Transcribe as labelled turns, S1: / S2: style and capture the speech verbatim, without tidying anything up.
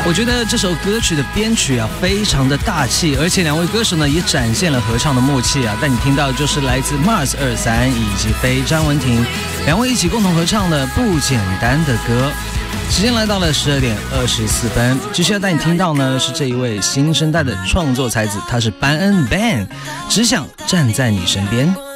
S1: 我觉得这首歌曲的编曲啊非常的大气，而且两位歌手呢也展现了合唱的默契啊。但你听到就是来自 Mars 二三以及非张文婷两位一起共同合唱的不简单的歌。时间来到了十二点二十四分，接下来带你听到呢是这一位新生代的创作才子，他是班恩 Ben， 只想站在你身边。